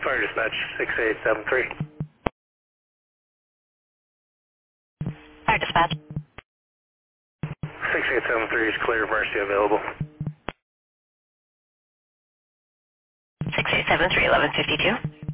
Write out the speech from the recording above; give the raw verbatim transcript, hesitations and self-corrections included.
Fire dispatch, six eight seven three. Fire dispatch. six eight seven three is clear, Mercy available. six eight seven three, eleven fifty-two.